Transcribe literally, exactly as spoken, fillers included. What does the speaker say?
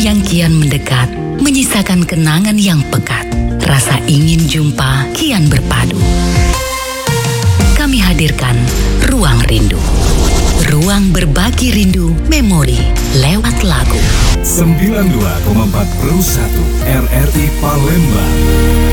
yang kian mendekat menyisakan kenangan yang pekat. Rasa ingin jumpa kian berpadu. Kami hadirkan Ruang Rindu. Ruang berbagi rindu memori lewat lagu. sembilan puluh dua koma empat Pro satu R R I Palembang.